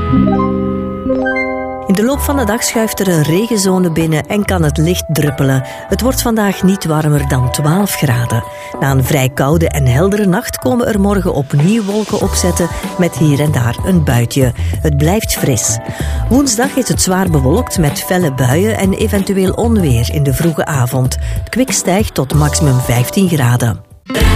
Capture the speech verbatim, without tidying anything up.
In de loop van de dag schuift er een regenzone binnen en kan het licht druppelen. Het wordt vandaag niet warmer dan twaalf graden. Na een vrij koude en heldere nacht komen er morgen opnieuw wolken opzetten met hier en daar een buitje. Het blijft fris. Woensdag is het zwaar bewolkt met felle buien en eventueel onweer in de vroege avond. Het kwik stijgt tot maximum vijftien graden.